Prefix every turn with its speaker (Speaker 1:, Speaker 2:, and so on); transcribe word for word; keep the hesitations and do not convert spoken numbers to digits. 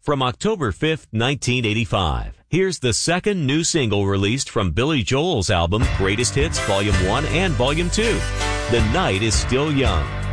Speaker 1: From October fifth, nineteen eighty-five, here's the second new single released from Billy Joel's album Greatest Hits Volume one and Volume two. The Night is Still Young.